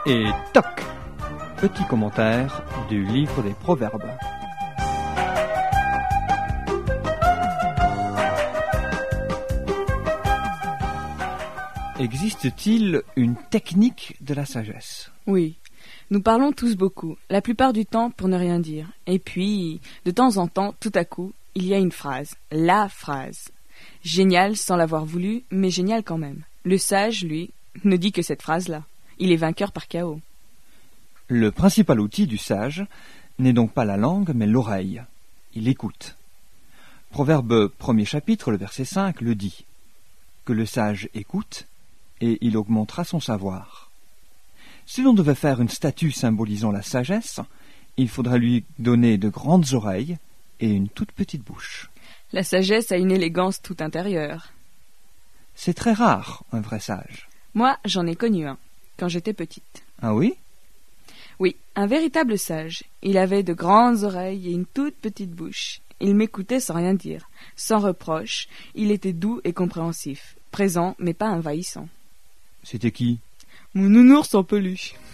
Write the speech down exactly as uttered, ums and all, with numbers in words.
Et toc! Petit commentaire du livre des Proverbes. Existe-t-il une technique de la sagesse? Oui, nous parlons tous beaucoup, la plupart du temps pour ne rien dire. Et puis, de temps en temps, tout à coup, il y a une phrase, la phrase. Génial sans l'avoir voulu, mais génial quand même. Le sage, lui, ne dit que cette phrase-là. Il est vainqueur par K O. Le principal outil du sage n'est donc pas la langue, mais l'oreille. Il écoute. Proverbe premier chapitre, le verset cinq, le dit. Que le sage écoute, et il augmentera son savoir. Si l'on devait faire une statue symbolisant la sagesse, il faudrait lui donner de grandes oreilles et une toute petite bouche. La sagesse a une élégance tout intérieure. C'est très rare, un vrai sage. Moi, j'en ai connu un, quand j'étais petite. Ah oui? Oui, un véritable sage. Il avait de grandes oreilles et une toute petite bouche. Il m'écoutait sans rien dire, sans reproche. Il était doux et compréhensif, présent mais pas envahissant. C'était qui? Mon nounours en peluche.